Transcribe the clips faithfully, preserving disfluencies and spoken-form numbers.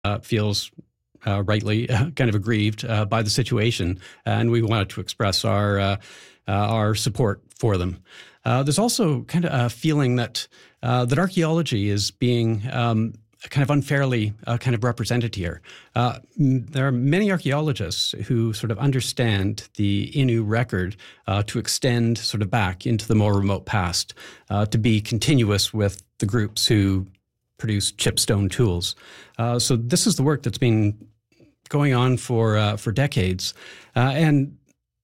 uh, feels uh, rightly uh, kind of aggrieved uh, by the situation, and we wanted to express our uh, uh, our support for them. Uh, there's also kind of a feeling that uh, that archaeology is being um, kind of unfairly uh, kind of represented here. Uh, m- there are many archaeologists who sort of understand the Innu record uh, to extend sort of back into the more remote past, uh, to be continuous with the groups who produce chipstone tools. Uh, so this is the work that's been going on for uh, for decades, uh, and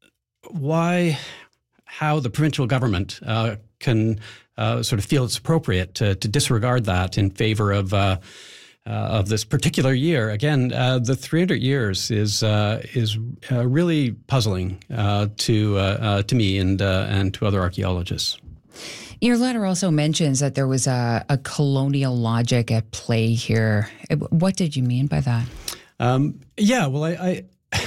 why, how the provincial government uh, can uh, sort of feel it's appropriate to, to disregard that in favor of uh, uh, of this particular year. Again, uh, the three hundred years is uh, is uh, really puzzling uh, to uh, uh, to me and uh, and to other archaeologists. Your letter also mentions that there was a, a colonial logic at play here. What did you mean by that? Um, yeah, well, I, I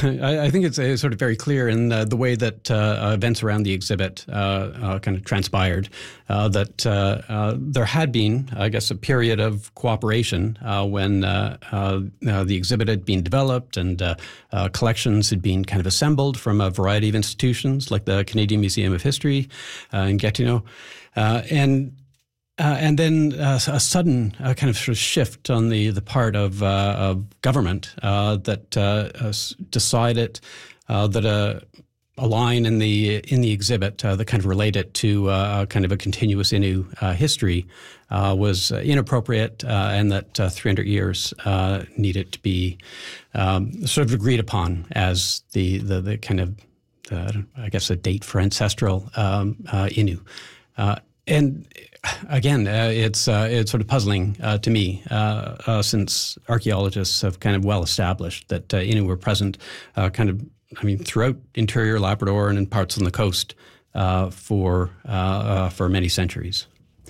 I think it's uh, sort of very clear in uh, the way that uh, events around the exhibit uh, uh, kind of transpired, uh, that uh, uh, there had been, I guess, a period of cooperation uh, when uh, uh, uh, the exhibit had been developed and uh, uh, collections had been kind of assembled from a variety of institutions like the Canadian Museum of History uh, in Gatineau. Uh, and Uh, and then uh, a sudden uh, kind of sort of shift on the, the part of, uh, of government uh, that uh, uh, decided uh, that a, a line in the in the exhibit uh, that kind of related to uh, kind of a continuous Innu uh, history uh, was inappropriate, uh, and that uh, three hundred years uh, needed to be um, sort of agreed upon as the the, the kind of the, I guess a date for ancestral um, uh, Innu. Uh, and Again, uh, it's uh, it's sort of puzzling uh, to me, uh, uh, since archaeologists have kind of well established that uh, Innu were present, uh, kind of, I mean, throughout interior Labrador and in parts on the coast uh, for uh, uh, for many centuries.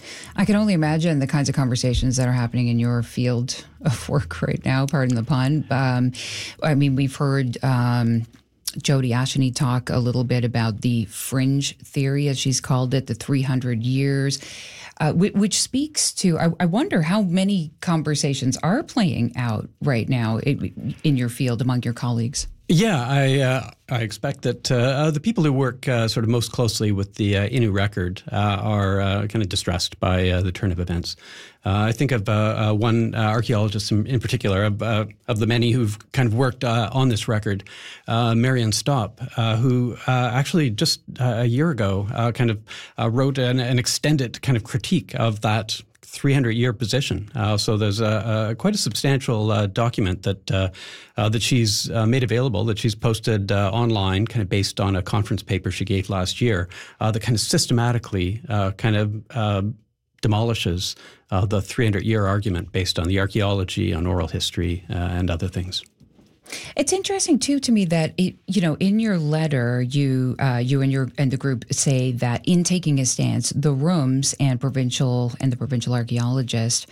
I can only imagine the kinds of conversations that are happening in your field of work right now. Pardon the pun. Um, I mean, we've heard Um, Jody Asheny talk a little bit about the fringe theory, as she's called it, the three hundred years, uh, which, which speaks to, I, I wonder how many conversations are playing out right now in, in your field among your colleagues. Yeah, I uh, I expect that uh, the people who work uh, sort of most closely with the uh, Innu record uh, are uh, kind of distressed by uh, the turn of events. Uh, I think of uh, uh, one uh, archaeologist in, in particular, of, uh, of the many who've kind of worked uh, on this record, uh, Marion Stopp, uh, who uh, actually just uh, a year ago uh, kind of uh, wrote an, an extended kind of critique of that three hundred year position. Uh, so there's a, a quite a substantial uh, document that uh, uh, that she's uh, made available, that she's posted uh, online, kind of based on a conference paper she gave last year, uh, that kind of systematically uh, kind of uh, demolishes uh, the three hundred year argument based on the archaeology, on oral history, uh, and other things. It's interesting too to me that it, you know, in your letter, you uh, you and your and the group say that in taking a stance, the rooms and provincial and the provincial archaeologist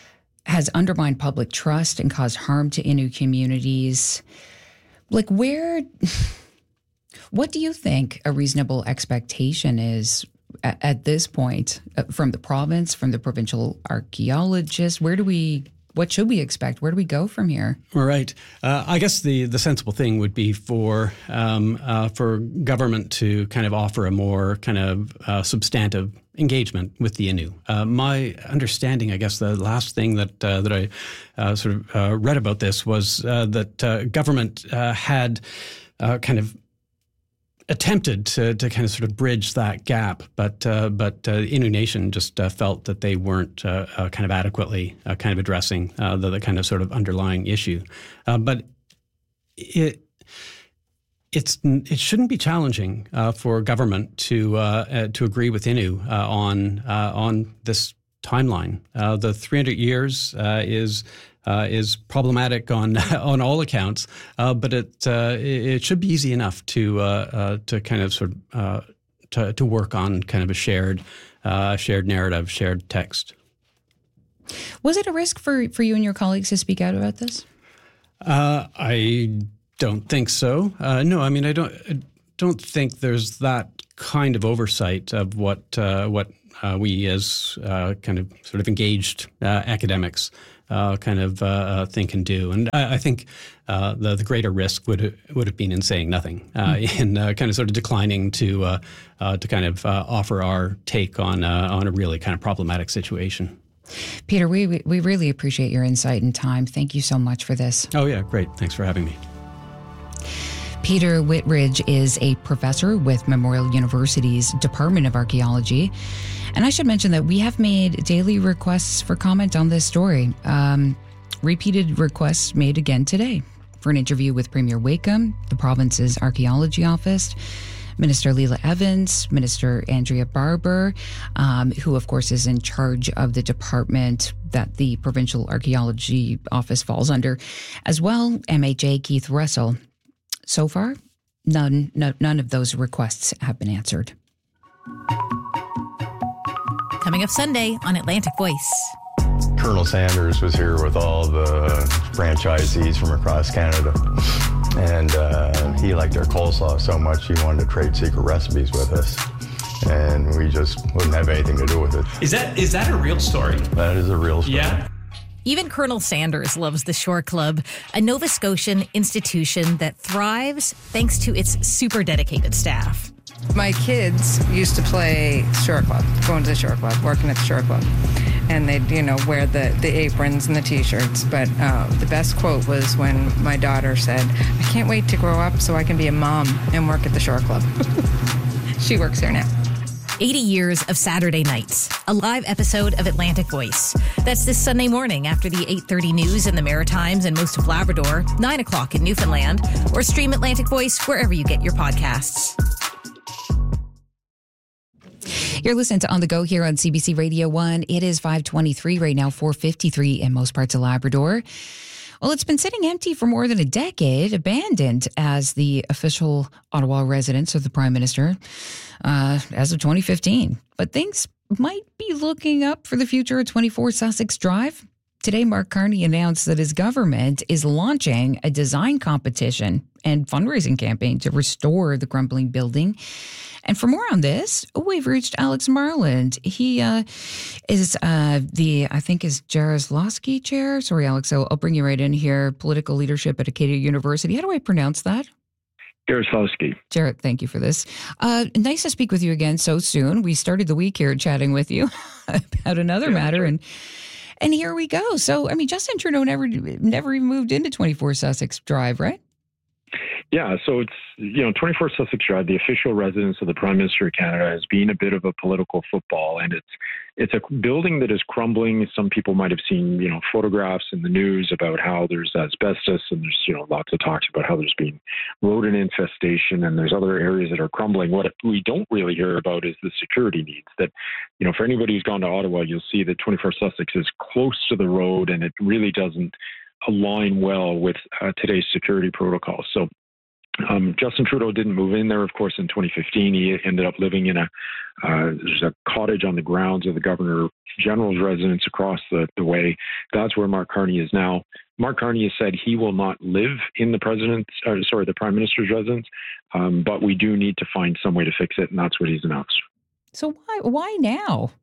has undermined public trust and caused harm to Innu communities. Like, where, what do you think a reasonable expectation is at, at this point uh, from the province, from the provincial archaeologist? Where do we? What should we expect? Where do we go from here? Right. Uh, I guess the, the sensible thing would be for um, uh, for government to kind of offer a more kind of uh, substantive engagement with the Innu. Uh, my understanding, I guess, the last thing that uh, that I uh, sort of uh, read about this was uh, that uh, government uh, had uh, kind of attempted to, to kind of sort of bridge that gap, but uh, but uh, Innu Nation just uh, felt that they weren't uh, uh, kind of adequately uh, kind of addressing uh, the, the kind of sort of underlying issue. Uh, but it it's it shouldn't be challenging uh, for government to uh, uh, to agree with Innu uh, on uh, on this timeline. Uh, the three hundred years uh, is. Uh, is problematic on on all accounts, uh, but it uh, it should be easy enough to uh, uh, to kind of sort of uh, to to work on kind of a shared uh, shared narrative, shared text. Was it a risk for, for you and your colleagues to speak out about this? Uh, I don't think so. Uh, no, I mean I don't I don't think there's that kind of oversight of what uh, what uh, we as uh, kind of sort of engaged uh, academics uh, kind of uh, think and do. And I, I think uh, the, the greater risk would would have been in saying nothing, uh, mm-hmm. in uh, kind of sort of declining to uh, uh, to kind of uh, offer our take on uh, on a really kind of problematic situation. Peter, we we really appreciate your insight and time. Thank you so much for this. Oh yeah, great. Thanks for having me. Peter Whitridge is a professor with Memorial University's Department of Archaeology. And I should mention that we have made daily requests for comment on this story. Um, repeated requests made again today for an interview with Premier Wakeham, the province's archaeology office, Minister Leila Evans, Minister Andrea Barber, um, who of course is in charge of the department that the Provincial Archaeology Office falls under, as well M H A Keith Russell. So far, none, no, none of those requests have been answered. Coming up Sunday on Atlantic Voice. Colonel Sanders was here with all the franchisees from across Canada. And uh, he liked our coleslaw so much he wanted to trade secret recipes with us. And we just wouldn't have anything to do with it. Is that is that a real story? That is a real story. Yeah. Even Colonel Sanders loves the Shore Club, a Nova Scotian institution that thrives thanks to its super dedicated staff. My kids used to play Shore Club, going to the Shore Club, working at the Shore Club. And they'd, you know, wear the, the aprons and the T-shirts. But uh, the best quote was when my daughter said, "I can't wait to grow up so I can be a mom and work at the Shore Club." She works there now. eighty years of Saturday nights, a live episode of Atlantic Voice. That's this Sunday morning after the eight thirty news in the Maritimes and most of Labrador, nine o'clock in Newfoundland, or stream Atlantic Voice wherever you get your podcasts. You're listening to On the Go here on C B C Radio one. It is five twenty-three right now, four fifty-three in most parts of Labrador. Well, it's been sitting empty for more than a decade, abandoned as the official Ottawa residence of the Prime Minister uh, as of twenty fifteen. But things might be looking up for the future of twenty-four Sussex Drive. Today, Mark Carney announced that his government is launching a design competition and fundraising campaign to restore the crumbling building. And for more on this, we've reached Alex Marland. He uh, is uh, the, I think, is Jaroslawski chair. Sorry, Alex, I'll, I'll bring you right in here. Political leadership at Acadia University. How do I pronounce that? Jaroslawski. Jarrett, thank you for this. Uh, nice to speak with you again so soon. We started the week here chatting with you about another yeah, matter, and and here we go. So, I mean, Justin Trudeau never never even moved into twenty-four Sussex Drive, right? Yeah, so it's, you know, twenty-four Sussex Drive, the official residence of the Prime Minister of Canada, has been a bit of a political football, and it's it's a building that is crumbling. Some people might have seen, you know, photographs in the news about how there's asbestos, and there's, you know, lots of talks about how there's been rodent infestation, and there's other areas that are crumbling. What we don't really hear about is the security needs. That, you know, for anybody who's gone to Ottawa, you'll see that twenty-four Sussex is close to the road, and it really doesn't align well with uh, today's security protocols. So Um, Justin Trudeau didn't move in there, of course, in twenty fifteen. He ended up living in a uh, there's a cottage on the grounds of the Governor General's residence across the, the way. That's where Mark Carney is now. Mark Carney has said he will not live in the president's, or, sorry, the Prime Minister's residence, um, but we do need to find some way to fix it, and that's what he's announced. So why why now?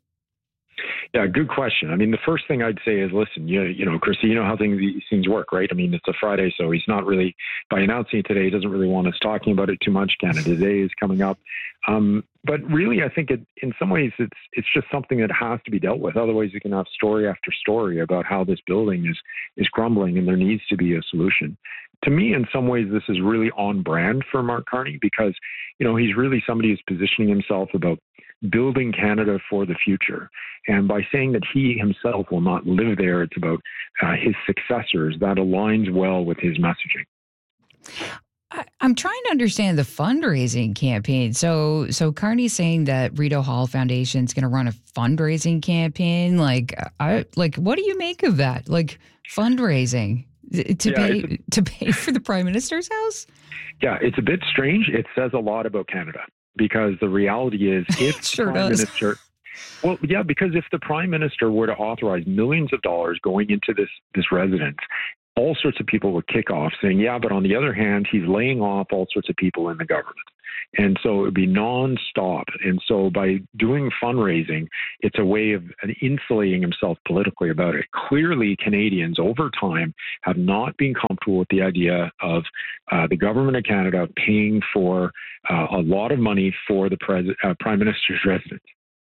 Yeah, good question. I mean, the first thing I'd say is, listen, you, you know, Christy, you know how things, these things work, right? I mean, it's a Friday, so he's not really, by announcing it today, he doesn't really want us talking about it too much. Canada Day is coming up. Um, but really, I think it, in some ways, it's it's just something that has to be dealt with. Otherwise, you can have story after story about how this building is is crumbling, and there needs to be a solution. To me, in some ways, this is really on brand for Mark Carney because, you know, he's really somebody who's positioning himself about building Canada for the future. And by saying that he himself will not live there, it's about uh, his successors. That aligns well with his messaging. I, I'm trying to understand the fundraising campaign. So, so Carney's saying that Rideau Hall Foundation is going to run a fundraising campaign. Like, I like, what do you make of that? Like, fundraising to yeah, pay a, to pay for the Prime Minister's house? Yeah, it's a bit strange. It says a lot about Canada. Because the reality is, if sure the Prime does. Minister, well, yeah, because if the Prime Minister were to authorize millions of dollars going into this this residence, all sorts of people would kick off saying, yeah, but on the other hand, he's laying off all sorts of people in the government. And so it would be nonstop. And so by doing fundraising, it's a way of insulating himself politically about it. Clearly, Canadians over time have not been comfortable with the idea of uh, the government of Canada paying for uh, a lot of money for the pres- uh, Prime Minister's residence.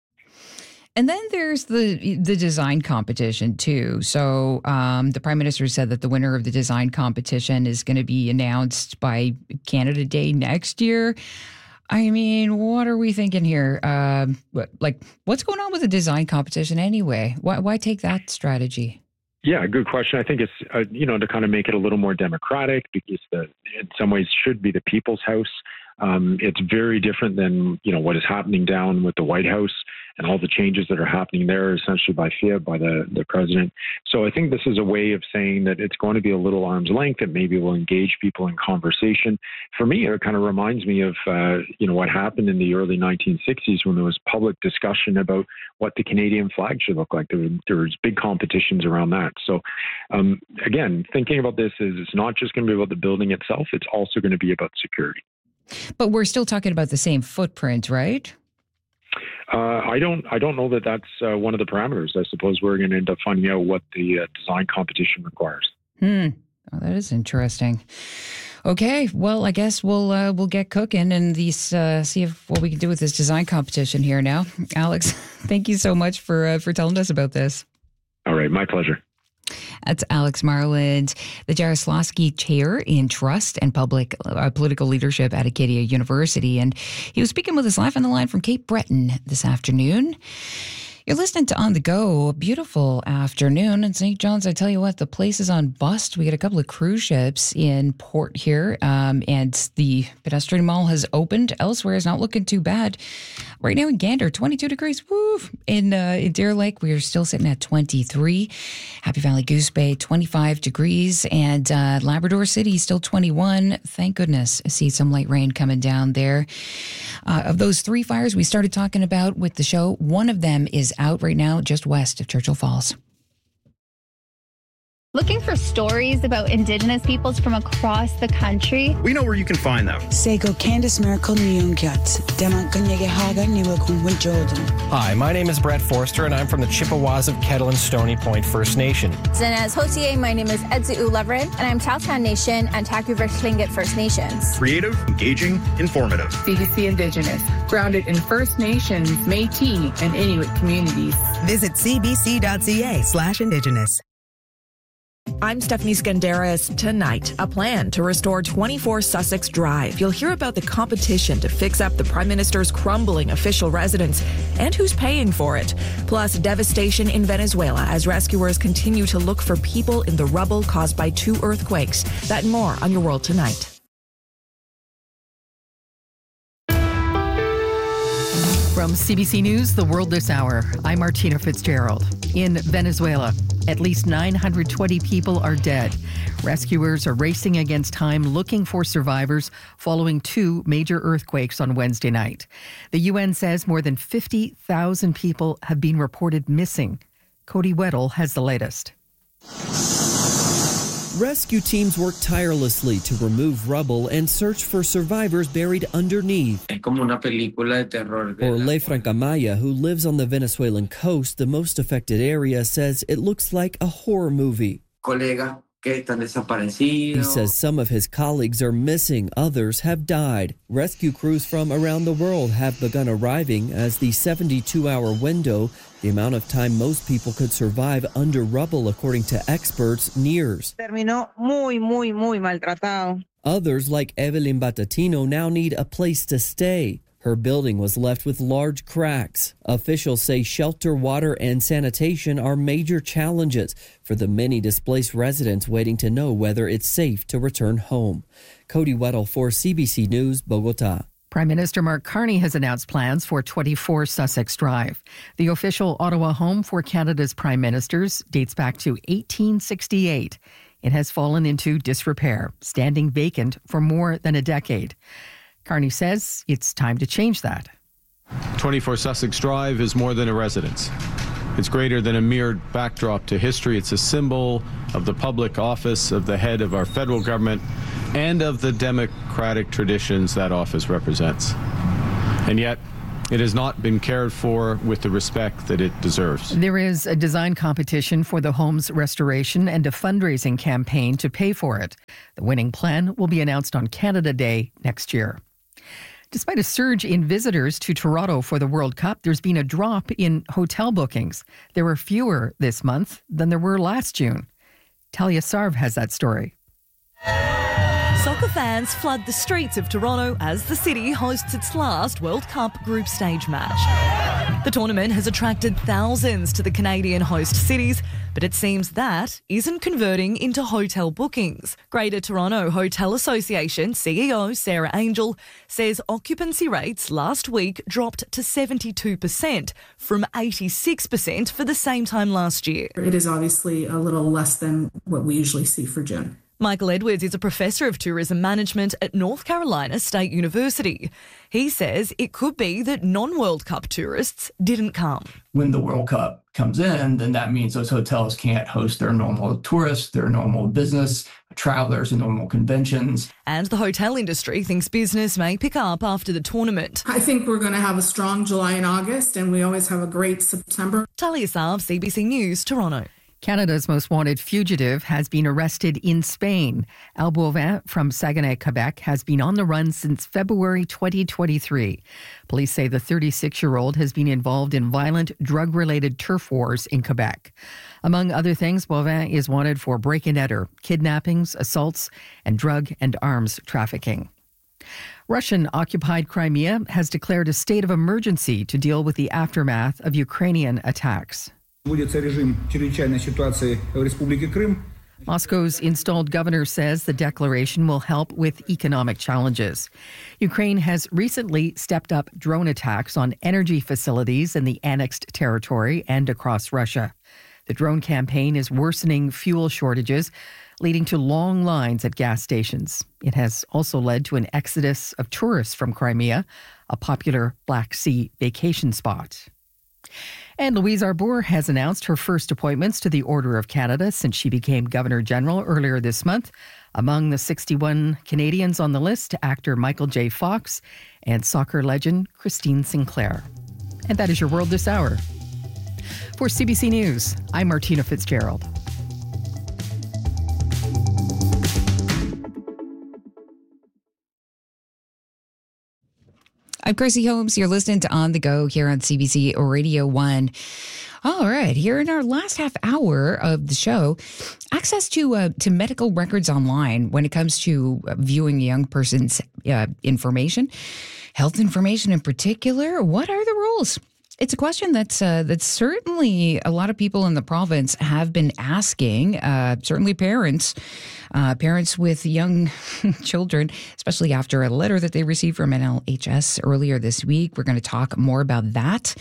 And then there's the the design competition, too. So um, the Prime Minister said that the winner of the design competition is going to be announced by Canada Day next year. I mean, what are we thinking here? Uh, like, what's going on with the design competition anyway? Why, why take that strategy? Yeah, good question. I think it's, uh, you know, to kind of make it a little more democratic, because the, in some ways should be the people's house. Um, it's very different than, you know, what is happening down with the White House and all the changes that are happening there, essentially by fiat, by the, the president. So I think this is a way of saying that it's going to be a little arm's length, that maybe will engage people in conversation. For me, it kind of reminds me of, uh, you know, what happened in the early nineteen sixties when there was public discussion about what the Canadian flag should look like. There, was, there was big competitions around that. So um, again, thinking about this is it's not just going to be about the building itself, it's also going to be about security. But we're still talking about the same footprint, right? Uh, I don't. I don't know that that's uh, one of the parameters. I suppose we're going to end up finding out what the uh, design competition requires. Hmm. Oh, that is interesting. Okay. Well, I guess we'll uh, we'll get cooking and these uh, see if what we can do with this design competition here now. Alex, thank you so much for uh, for telling us about this. All right, my pleasure. That's Alex Marland, the Jarislowsky Chair in Trust and Public uh, Political Leadership at Acadia University. And he was speaking with us live on the line from Cape Breton this afternoon. You're listening to On the Go. A beautiful afternoon in Saint John's. I tell you what, the place is on bust. We got a couple of cruise ships in port here, um, and the pedestrian mall has opened. Elsewhere is not looking too bad. Right now in Gander, twenty-two degrees. Woo! In uh, in Deer Lake, we are still sitting at twenty-three. Happy Valley Goose Bay, twenty-five degrees, and uh, Labrador City still twenty-one. Thank goodness. I see some light rain coming down there. Uh, of those three fires we started talking about with the show, one of them is out right now just west of Churchill Falls. Looking for stories about Indigenous peoples from across the country? We know where you can find them. Sego Candice Miracle Nyungyat, Demakanyagahaga Niwakum Jordan. Hi, my name is Brett Forster, and I'm from the Chippewas of Kettle and Stony Point First Nation. Zinaz Hotier, my name is Edzu Leveren, and I'm Tahltan Nation and Taku-Versh Tlingit First Nations. Creative, engaging, informative. C B C Indigenous, grounded in First Nations, Métis, and Inuit communities. Visit cbc.ca slash Indigenous. I'm Stephanie Skandaris. Tonight, a plan to restore twenty-four Sussex Drive. You'll hear about the competition to fix up the Prime Minister's crumbling official residence and who's paying for it. Plus, devastation in Venezuela as rescuers continue to look for people in the rubble caused by two earthquakes. That and more on Your World Tonight. From C B C News, The World This Hour, I'm Martina Fitzgerald. In Venezuela, at least nine hundred twenty people are dead. Rescuers are racing against time looking for survivors following two major earthquakes on Wednesday night. The U N says more than fifty thousand people have been reported missing. Cody Weddle has the latest. Rescue teams work tirelessly to remove rubble and search for survivors buried underneath. Orle Francamaya, who lives on the Venezuelan coast, the most affected area, says it looks like a horror movie. He says some of his colleagues are missing, others have died. Rescue crews from around the world have begun arriving as the seventy-two hour window, the amount of time most people could survive under rubble, according to experts, nears. Terminó muy, muy, muy maltratado. Others, like Evelyn Batatino, now need a place to stay. Her building was left with large cracks. Officials say shelter, water, and sanitation are major challenges for the many displaced residents waiting to know whether it's safe to return home. Cody Weddle for C B C News, Bogota. Prime Minister Mark Carney has announced plans for twenty-four Sussex Drive. The official Ottawa home for Canada's prime ministers dates back to eighteen sixty-eight. It has fallen into disrepair, standing vacant for more than a decade. Carney says it's time to change that. twenty-four Sussex Drive is more than a residence. It's greater than a mere backdrop to history. It's a symbol of the public office of the head of our federal government and of the democratic traditions that office represents. And yet, it has not been cared for with the respect that it deserves. There is a design competition for the home's restoration and a fundraising campaign to pay for it. The winning plan will be announced on Canada Day next year. Despite a surge in visitors to Toronto for the World Cup, there's been a drop in hotel bookings. There were fewer this month than there were last June. Talia Sarv has that story. Soccer fans flood the streets of Toronto as the city hosts its last World Cup group stage match. The tournament has attracted thousands to the Canadian host cities, but it seems that isn't converting into hotel bookings. Greater Toronto Hotel Association C E O Sarah Angel says occupancy rates last week dropped to seventy-two percent from eighty-six percent for the same time last year. It is obviously a little less than what we usually see for June. Michael Edwards is a professor of tourism management at North Carolina State University. He says it could be that non-World Cup tourists didn't come. When the World Cup comes in, then that means those hotels can't host their normal tourists, their normal business, travelers, and normal conventions. And the hotel industry thinks business may pick up after the tournament. I think we're going to have a strong July and August, and we always have a great September. Talia Sarv, C B C News, Toronto. Canada's most wanted fugitive has been arrested in Spain. Al Boivin from Saguenay, Quebec, has been on the run since February twenty twenty-three. Police say the thirty-six-year-old has been involved in violent, drug-related turf wars in Quebec. Among other things, Boivin is wanted for break-and-enter, kidnappings, assaults, and drug and arms trafficking. Russian-occupied Crimea has declared a state of emergency to deal with the aftermath of Ukrainian attacks. Moscow's installed governor says the declaration will help with economic challenges. Ukraine has recently stepped up drone attacks on energy facilities in the annexed territory and across Russia. The drone campaign is worsening fuel shortages, leading to long lines at gas stations. It has also led to an exodus of tourists from Crimea, a popular Black Sea vacation spot. And Louise Arbour has announced her first appointments to the Order of Canada since she became Governor General earlier this month. Among the sixty-one Canadians on the list, actor Michael J. Fox and soccer legend Christine Sinclair. And that is your World This Hour. For C B C News, I'm Martina Fitzgerald. I'm Chrissy Holmes. You're listening to On the Go here on C B C Radio one. All right, here in our last half hour of the show, access to uh, to medical records online when it comes to viewing a young person's uh, information, health information in particular. What are the rules? It's a question that's uh, that's certainly a lot of people in the province have been asking. Uh, certainly, parents, uh, parents with young children, especially after a letter that they received from N L H S earlier this week. We're going to talk more about that.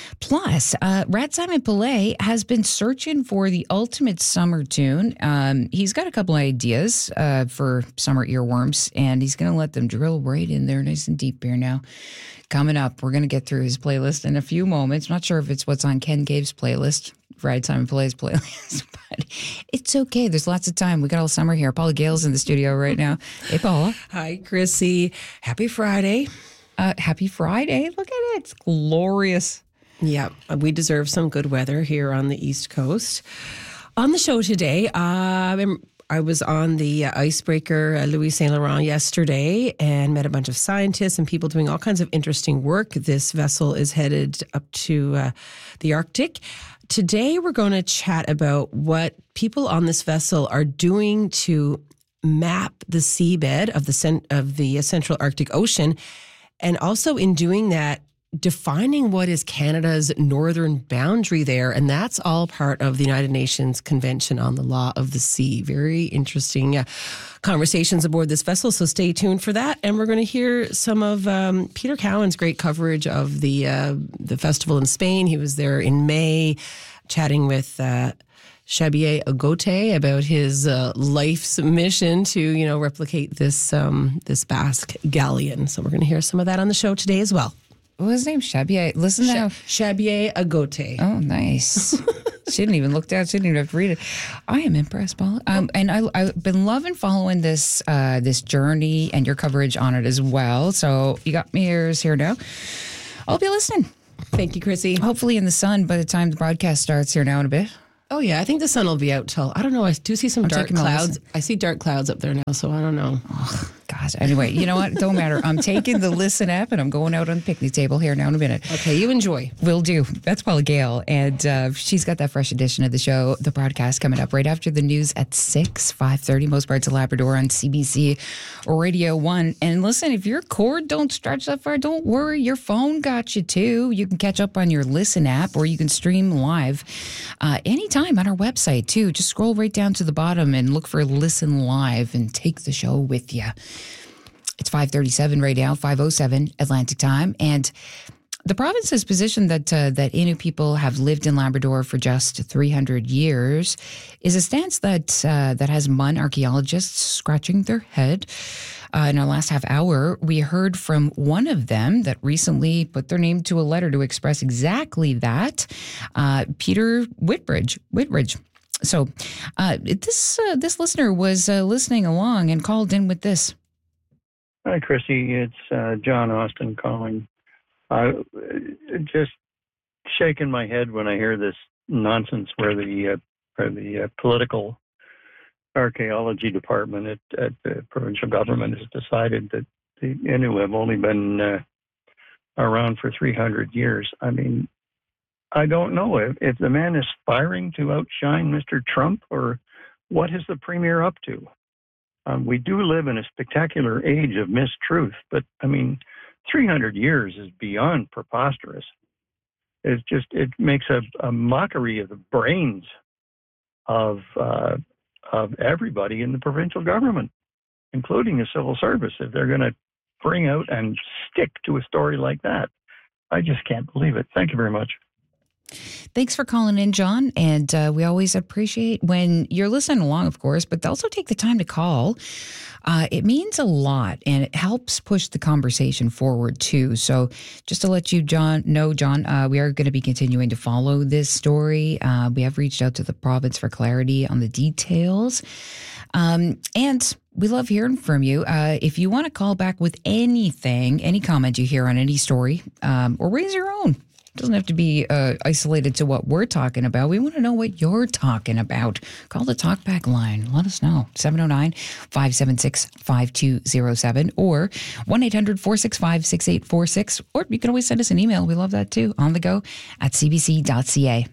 Plus, uh, Rad Simon Pillay has been searching for the ultimate summer tune. Um, he's got a couple ideas uh, for summer earworms, and he's going to let them drill right in there, nice and deep here now. Coming up, we're going to get through his playlist in a few moments. Not sure if it's what's on Ken Gabe's playlist, Rad Simon Pillay's playlist, but it's okay. There's lots of time. We got all summer here. Paula Gale's in the studio right now. Hey, Paula. Hi, Chrissy. Happy Friday. Uh, happy Friday. Look at it. It's glorious. Yeah, we deserve some good weather here on the East Coast. On the show today, uh, I was on the icebreaker uh, Louis Saint Laurent yesterday and met a bunch of scientists and people doing all kinds of interesting work. This vessel is headed up to uh, the Arctic. Today, we're going to chat about what people on this vessel are doing to map the seabed of the cent- of the Central Arctic Ocean, and also in doing that, defining what is Canada's northern boundary there. And that's all part of the United Nations Convention on the Law of the Sea. Very interesting uh, conversations aboard this vessel. So stay tuned for that. And we're going to hear some of um, Peter Cowan's great coverage of the uh, the festival in Spain. He was there in May chatting with uh, Xavier Agote about his uh, life's mission to, you know, replicate this um, this Basque galleon. So we're going to hear some of that on the show today as well. What was his name? Shabier. Listen now. Shabier Agote. Oh, nice. She didn't even look down. She didn't even have to read it. I am impressed, Paul. Um, and I, I've been loving following this uh, this journey and your coverage on it as well. So you got me ears here now. I'll be listening. Thank you, Chrissy. Hopefully in the sun by the time the broadcast starts here now in a bit. Oh, yeah. I think the sun will be out till, I don't know. I do see some I'm dark taking my clouds. listen. I see dark clouds up there now, so I don't know. Oh, gosh. Anyway, you know what? Don't matter. I'm taking the Listen app and I'm going out on the picnic table here now in a minute. Okay, you enjoy. Will do. That's Paula Gale. And uh, she's got that fresh edition of the show, the broadcast coming up right after the news at six, five thirty, most parts of Labrador on C B C Radio one. And listen, if your cord don't stretch that far, don't worry. Your phone got you too. You can catch up on your Listen app or you can stream live uh, anytime on our website too. Just scroll right down to the bottom and look for Listen Live and take the show with you. It's five thirty-seven right now, five oh seven Atlantic time. And the province's position that uh, that Innu people have lived in Labrador for just three hundred years is a stance that uh, that has Mun archaeologists scratching their head. Uh, in our last half hour, we heard from one of them that recently put their name to a letter to express exactly that, uh, Peter Whitbridge. Whitbridge. So uh, this uh, this listener was uh, listening along and called in with this. Hi, Chrissy. It's uh, John Austin calling. I uh, just shaking my head when I hear this nonsense where the uh, where the uh, political archaeology department at, at the provincial government has decided that the Innu have only been uh, around for three hundred years. I mean, I don't know if, if the man is aspiring to outshine Mister Trump, or what is the premier up to? Um, we do live in a spectacular age of mistruth, but I mean, three hundred years is beyond preposterous. It's just, it makes a, a mockery of the brains of uh, of everybody in the provincial government, including the civil service, if they're going to bring out and stick to a story like that. I just can't believe it. Thank you very much. Thanks for calling in, John. And uh, we always appreciate when you're listening along, of course, but also take the time to call. Uh, it means a lot, and it helps push the conversation forward, too. So just to let you, John, know, John, uh, we are going to be continuing to follow this story. Uh, we have reached out to the province for clarity on the details. Um, and we love hearing from you. Uh, if you want to call back with anything, any comment you hear on any story, um, or raise your own. It doesn't have to be uh, isolated to what we're talking about. We want to know what you're talking about. Call the Talkback line. Let us know. seven oh nine, five seven six, five two oh seven or one eight hundred, four six five, six eight four six. Or you can always send us an email. We love that too. On the go at c b c dot c a.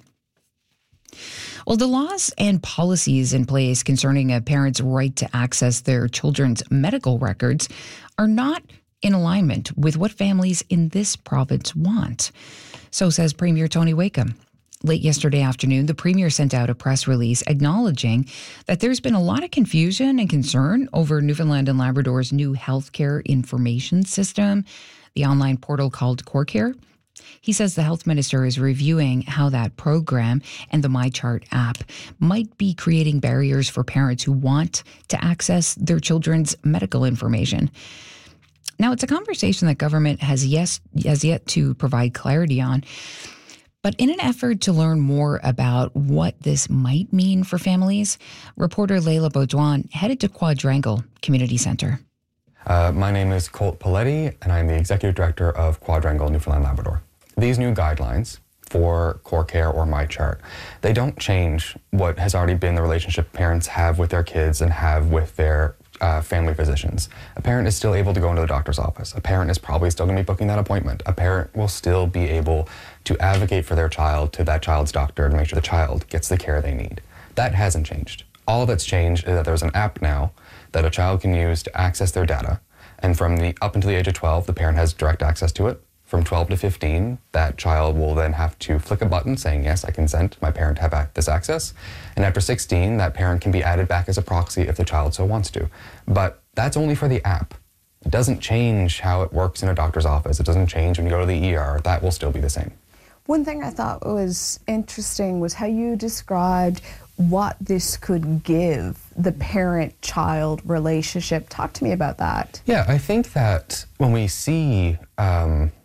Well, the laws and policies in place concerning a parent's right to access their children's medical records are not in alignment with what families in this province want. So says Premier Tony Wakeham. Late yesterday afternoon, the Premier sent out a press release acknowledging that there's been a lot of confusion and concern over Newfoundland and Labrador's new healthcare information system, the online portal called CoreCare. He says the health minister is reviewing how that program and the MyChart app might be creating barriers for parents who want to access their children's medical information. Now, it's a conversation that government has, yes, has yet to provide clarity on. But in an effort to learn more about what this might mean for families, reporter Leila Baudouin headed to Quadrangle Community Centre. Uh, my name is Colt Paletti, and I'm the Executive Director of Quadrangle Newfoundland Labrador. These new guidelines for CoreCare or MyChart, they don't change what has already been the relationship parents have with their kids and have with their Uh, family physicians. A parent is still able to go into the doctor's office. A parent is probably still going to be booking that appointment. A parent will still be able to advocate for their child to that child's doctor to make sure the child gets the care they need. That hasn't changed. All that's changed is that there's an app now that a child can use to access their data. And from the up until the age of twelve, the parent has direct access to it. From twelve to fifteen, that child will then have to flick a button saying, yes, I consent my parent to have this access. And after sixteen, that parent can be added back as a proxy if the child so wants to. But that's only for the app. It doesn't change how it works in a doctor's office. It doesn't change when you go to the E R. That will still be the same. One thing I thought was interesting was how you described what this could give the parent-child relationship. Talk to me about that. Yeah, I think that when we see um,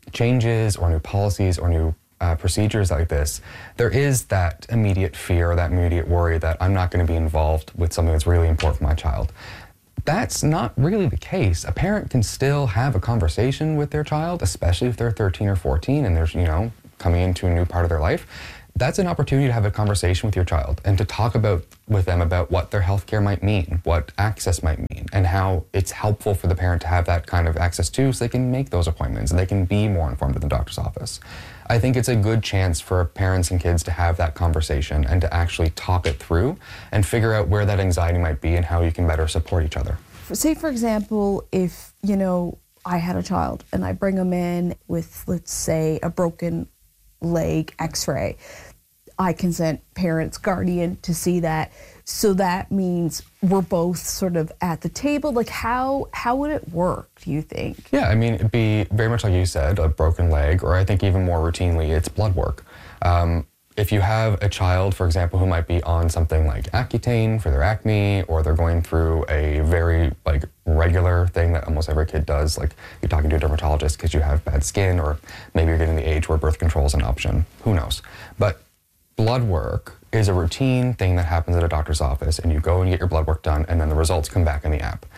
changes or new policies or new uh, procedures like this, there is that immediate fear, that immediate worry that I'm not going to be involved with something that's really important for my child. That's not really the case. A parent can still have a conversation with their child, especially if they're thirteen or fourteen and they're, you know, coming into a new part of their life. That's an opportunity to have a conversation with your child and to talk about with them about what their healthcare might mean, what access might mean, and how it's helpful for the parent to have that kind of access too, so they can make those appointments and they can be more informed in the doctor's office. I think it's a good chance for parents and kids to have that conversation and to actually talk it through and figure out where that anxiety might be and how you can better support each other. Say, for example, if, you know, I had a child and I bring them in with, let's say, a broken leg x-ray, I consent parents, guardian to see that. So that means we're both sort of at the table. Like how how would it work, do you think? Yeah, I mean, it'd be very much like you said, a broken leg, or I think even more routinely, it's blood work. Um, if you have a child, for example, who might be on something like Accutane for their acne, or they're going through a very like regular thing that almost every kid does, like you're talking to a dermatologist because you have bad skin, or maybe you're getting the age where birth control is an option, who knows. But blood work is a routine thing that happens at a doctor's office, and you go and get your blood work done, and then the results come back in the app.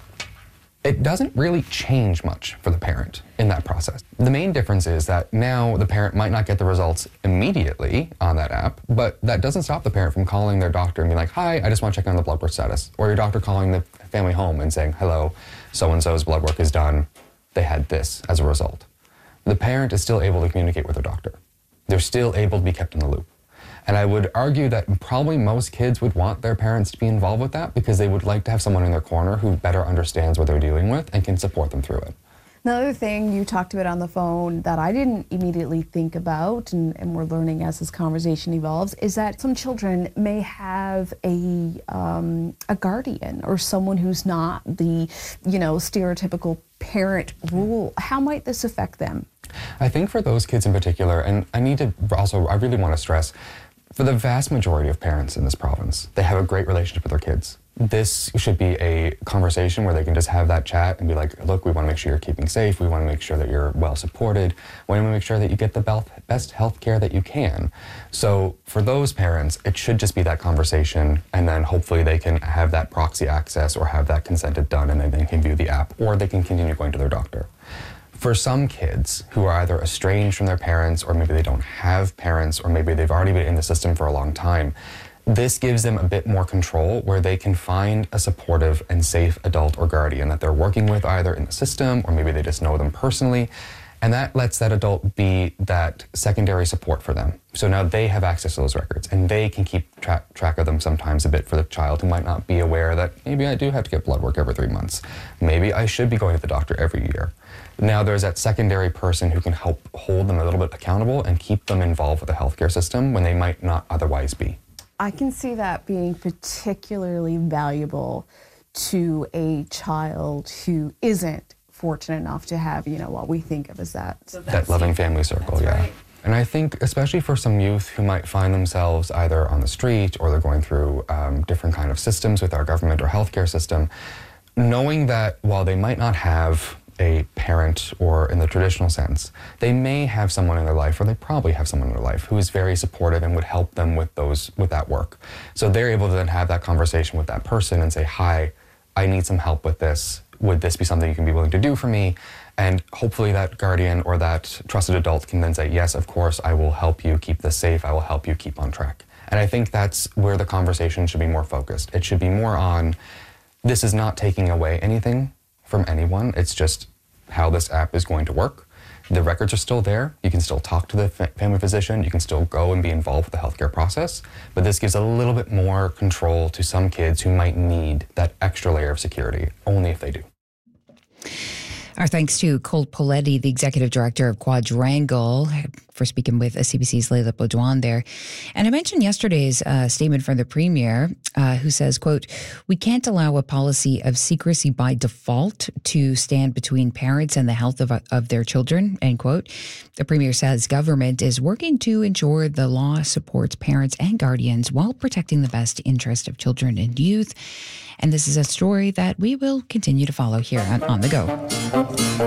It doesn't really change much for the parent in that process. The main difference is that now the parent might not get the results immediately on that app, but that doesn't stop the parent from calling their doctor and being like, hi, I just want to check on the blood work status. Or your doctor calling the family home and saying, hello, so-and-so's blood work is done. They had this as a result. The parent is still able to communicate with their doctor. They're still able to be kept in the loop. And I would argue that probably most kids would want their parents to be involved with that because they would like to have someone in their corner who better understands what they're dealing with and can support them through it. Another thing you talked about on the phone that I didn't immediately think about, and, and we're learning as this conversation evolves, is that some children may have a um, a guardian or someone who's not the, you know, stereotypical parent rule. How might this affect them? I think for those kids in particular, and I need to also, I really want to stress, for the vast majority of parents in this province, they have a great relationship with their kids. This should be a conversation where they can just have that chat and be like, look, we want to make sure you're keeping safe. We want to make sure that you're well supported. We want to make sure that you get the best health care that you can. So for those parents, it should just be that conversation, and then hopefully they can have that proxy access or have that consented done, and then they can view the app, or they can continue going to their doctor. For some kids who are either estranged from their parents, or maybe they don't have parents, or maybe they've already been in the system for a long time, this gives them a bit more control where they can find a supportive and safe adult or guardian that they're working with either in the system, or maybe they just know them personally. And that lets that adult be that secondary support for them. So now they have access to those records, and they can keep tra- track of them sometimes a bit for the child who might not be aware that maybe I do have to get blood work every three months. Maybe I should be going to the doctor every year. Now there's that secondary person who can help hold them a little bit accountable and keep them involved with the healthcare system when they might not otherwise be. I can see that being particularly valuable to a child who isn't fortunate enough to have, you know, what we think of as that. So that loving family circle, that's yeah. Right. And I think especially for some youth who might find themselves either on the street or they're going through um, different kind of systems with our government or healthcare system, knowing that while they might not have a parent or in the traditional sense, they may have someone in their life, or they probably have someone in their life who is very supportive and would help them with those with that work. So they're able to then have that conversation with that person and say, hi, I need some help with this. Would this be something you can be willing to do for me? And hopefully that guardian or that trusted adult can then say, yes, of course, I will help you keep this safe. I will help you keep on track. And I think that's where the conversation should be more focused. It should be more on, this is not taking away anything from anyone. It's just how this app is going to work. The records are still there. You can still talk to the fa- family physician. You can still go and be involved with the healthcare process. But this gives a little bit more control to some kids who might need that extra layer of security, only if they do. Our thanks to Colt Poletti, the Executive Director of Quadrangle, for speaking with C B C's Leila Baudouin there. And I mentioned yesterday's uh, statement from the Premier, uh, who says, quote, we can't allow a policy of secrecy by default to stand between parents and the health of, of their children, end quote. The Premier says government is working to ensure the law supports parents and guardians while protecting the best interest of children and youth. And this is a story that we will continue to follow here on On the Go.